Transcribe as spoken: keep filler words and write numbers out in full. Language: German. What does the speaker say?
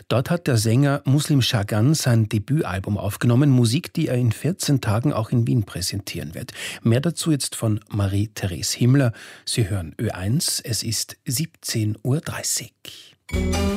Dort hat der Sänger Muslim Şagan sein Debütalbum aufgenommen, Musik, die er in vierzehn Tagen auch in Wien präsentieren wird. Mehr dazu jetzt von Marie-Therese Himmler. Sie hören Ö eins, es ist siebzehn Uhr dreißig.